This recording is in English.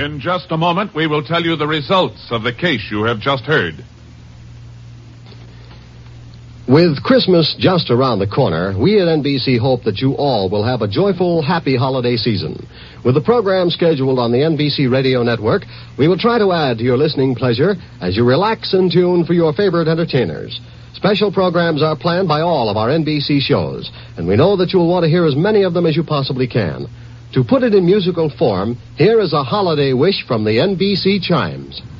In just a moment, we will tell you the results of the case you have just heard. With Christmas just around the corner, we at NBC hope that you all will have a joyful, happy holiday season. With the program scheduled on the NBC Radio Network, we will try to add to your listening pleasure as you relax and tune for your favorite entertainers. Special programs are planned by all of our NBC shows, and we know that you'll want to hear as many of them as you possibly can. To put it in musical form, here is a holiday wish from the NBC Chimes.